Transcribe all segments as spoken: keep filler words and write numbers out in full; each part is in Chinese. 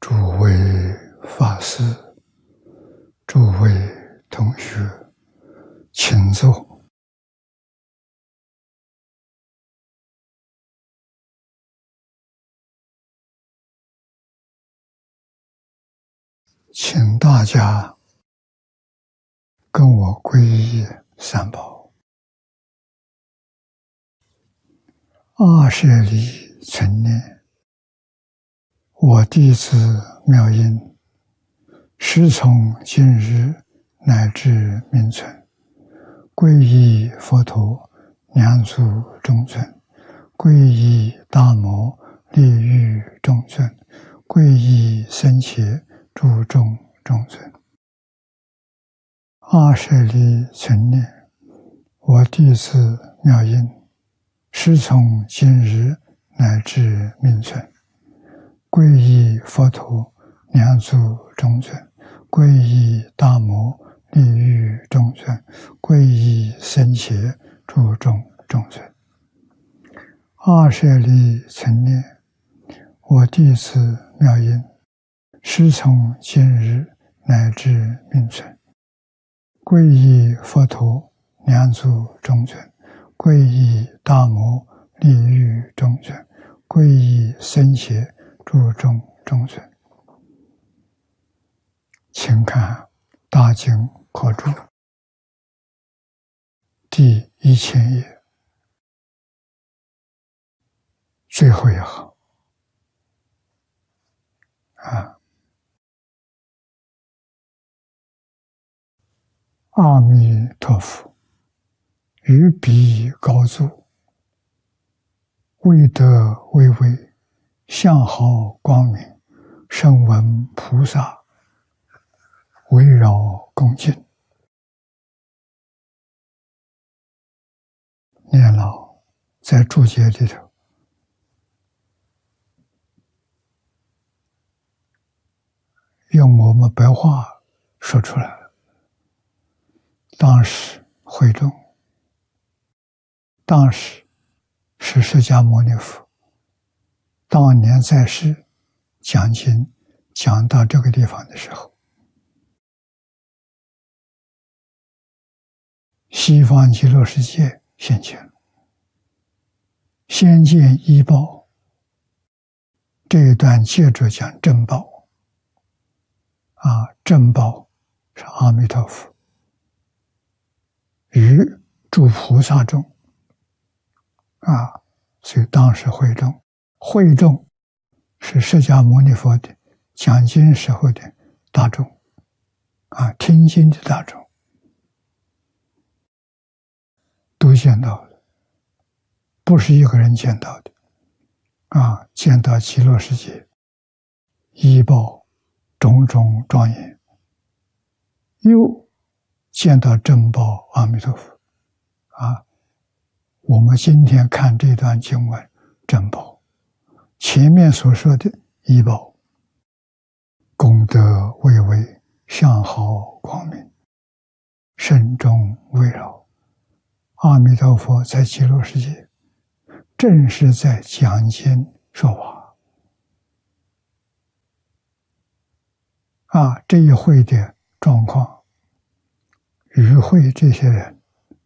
诸位法师、诸位同学，请坐。请大家跟我皈依三宝：二舍利存念，我弟子妙音，师从今日乃至命存，皈依佛陀、两足中尊，皈依大摩利欲中尊，皈依僧伽诸众中尊。二舍利存念，我弟子妙音，师从今日乃至命存，皈依佛陀、两足中尊，皈依大摩利欲中尊，皈依僧伽诸众中尊。二舍利存念，我弟子妙音，师从今日乃至命存，皈依佛陀、两足中尊，皈依大摩利欲中尊，皈依僧伽诸众中尊。请看大经课注第一千页最后一行啊，阿弥陀佛，于彼高足，威德巍巍，相好光明，声闻菩萨围绕恭敬。念老在注解里头用我们白话说出来了。当时会众，当时是释迦牟尼佛当年在世讲经讲到这个地方的时候，西方极乐世界现前，先见依报，这一段接着讲正报啊，正报是阿弥陀佛于诸菩萨中啊，所以当时会众，会众是释迦牟尼佛的讲经时候的大众啊，听经的大众都见到了，不是一个人见到的啊，见到极乐世界依报种种庄严，又见到正报阿弥陀佛啊。我们今天看这段经文，正报前面所说的依报，功德巍巍，相好光明，身中围绕。阿弥陀佛在极乐世界正是在讲经说法啊，这一会的状况，与会这些人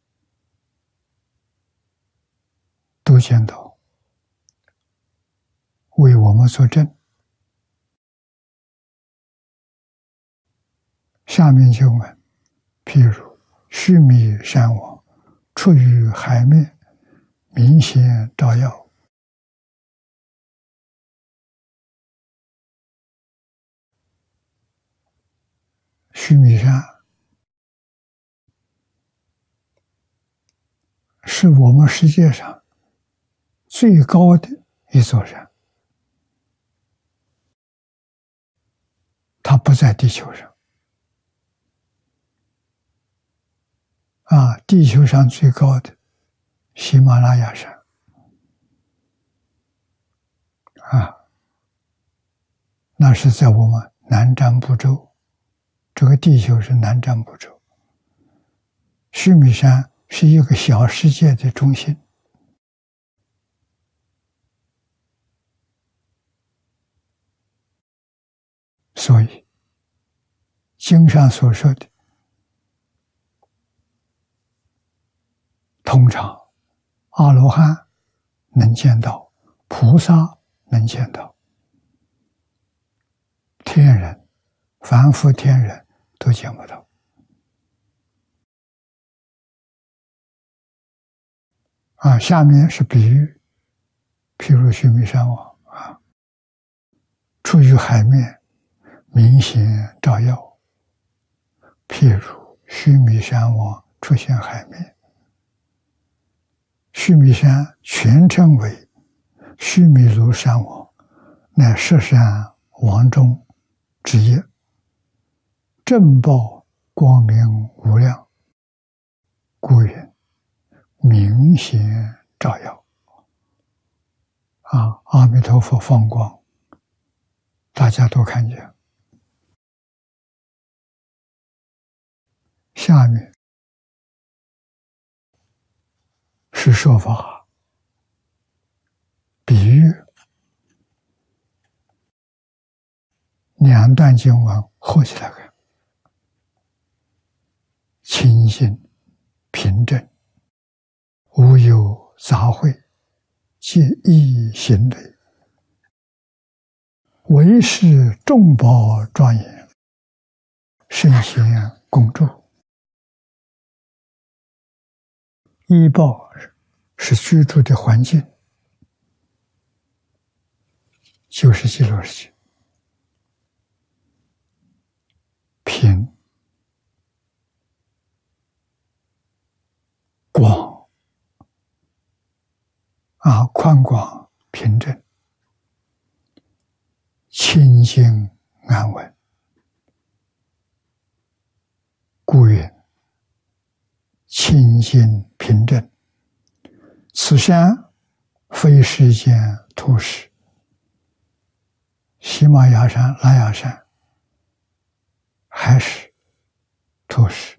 都见到，为我们作证。下面就问，譬如须弥山王出于海面，明显照耀，须弥山是我们世界上最高的一座山，它不在地球上啊，地球上最高的喜马拉雅山啊，那是在我们南瞻部洲，这个地球是南瞻部洲，须弥山是一个小世界的中心。 所以经上所说的，通常阿罗汉能见到，菩萨能见到，天人、凡夫天人都见不到。啊，下面是比喻，譬如须弥山王啊，处于海面，明显照耀。譬如须弥山王出现海面，须弥山全称为须弥庐山王，乃十山王中之一，正报光明无量，故云明显照耀。啊，阿弥陀佛放光，大家都看见。下面是说法比喻，两段经文合起来看，清净平正，无有杂秽，皆一行类，唯是众宝庄严，圣贤共住。依报是居住的环境，就是极乐世界。平广啊，宽广平正，清净安稳，故云清净平正。此山非世间土石，喜马雅山、拉雅山还是土石，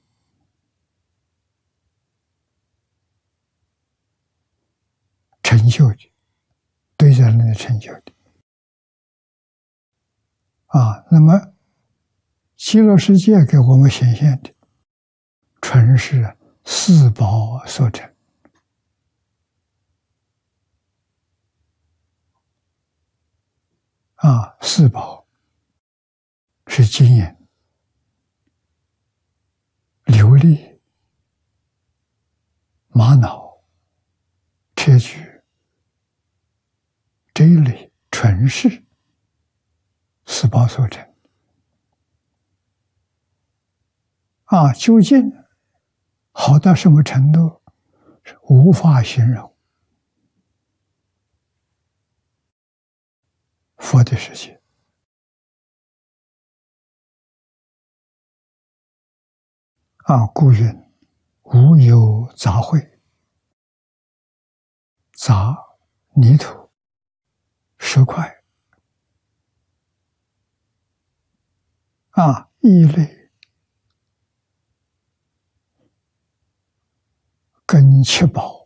成就的，对着那里成就的啊。那么极乐世界给我们显现的，纯是四宝所成。啊，四宝是金银、琉璃、玛瑙、砗磲这一类，纯是四宝所成。啊，究竟好到什么程度，是无法形容。佛的世界啊，故云无有杂秽，杂泥土、石块啊，异类跟七宝